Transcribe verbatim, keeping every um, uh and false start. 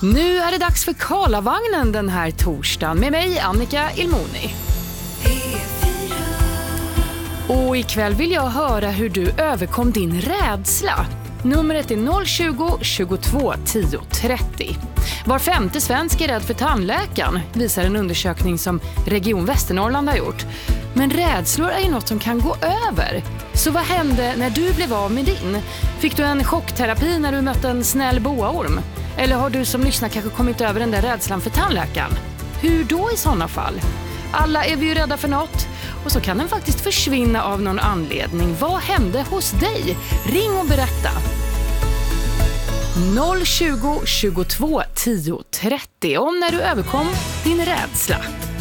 Nu är det dags för Karlavagnen den här torsdagen med mig, Annika Ilmoni. Och ikväll vill jag höra hur du överkom din rädsla. Numret är noll tjugo, tjugotvå, tio, trettio. Var femte svensk är rädd för tandläkaren, visar en undersökning som Region Västernorrland har gjort. Men rädslor är ju något som kan gå över. Så vad hände när du blev av med din? Fick du en chockterapi när du mötte en snäll boaorm? Eller har du som lyssnar kanske kommit över den där rädslan för tandläkaren? Hur då i sådana fall? Alla är vi ju rädda för något. Och så kan den faktiskt försvinna av någon anledning. Vad hände hos dig? Ring och berätta. noll tjugo, tjugotvå, tio, trettio om när du överkom din rädsla.